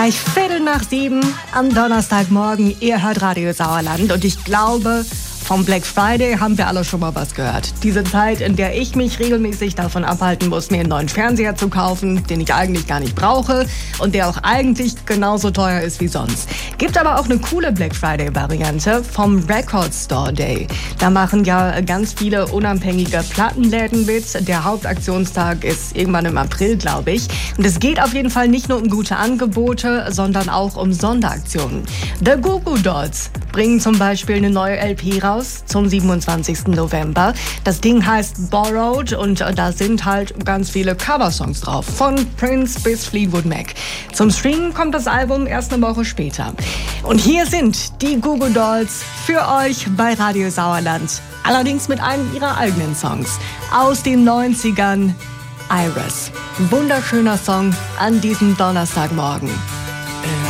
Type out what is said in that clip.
Gleich 7:15 am Donnerstagmorgen. Ihr hört Radio Sauerland und ich glaube, vom Black Friday haben wir alle schon mal was gehört. Diese Zeit, in der ich mich regelmäßig davon abhalten muss, mir einen neuen Fernseher zu kaufen, den ich eigentlich gar nicht brauche und der auch eigentlich genauso teuer ist wie sonst. Gibt aber auch eine coole Black Friday-Variante vom Record Store Day. Da machen ja ganz viele unabhängige Plattenläden mit. Der Hauptaktionstag ist irgendwann im April, glaube ich. Und es geht auf jeden Fall nicht nur um gute Angebote, sondern auch um Sonderaktionen. The Goo Goo Dolls bringen zum Beispiel eine neue LP raus zum 27. November. Das Ding heißt Borrowed und da sind halt ganz viele Coversongs drauf, von Prince bis Fleetwood Mac. Zum Streamen kommt das Album erst eine Woche später. Und hier sind die Goo Goo Dolls für euch bei Radio Sauerland. Allerdings mit einem ihrer eigenen Songs aus den 90ern. Iris. Wunderschöner Song an diesem Donnerstagmorgen.